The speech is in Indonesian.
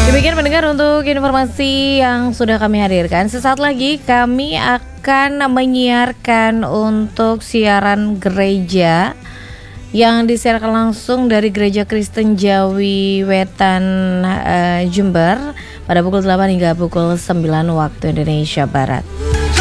Demikian pendengar untuk informasi yang sudah kami hadirkan. Sesaat lagi kami akan menyiarkan untuk siaran gereja yang disiarkan langsung dari Gereja Kristen Jawi Wetan Jember pada pukul 8 hingga pukul 9 waktu Indonesia Barat.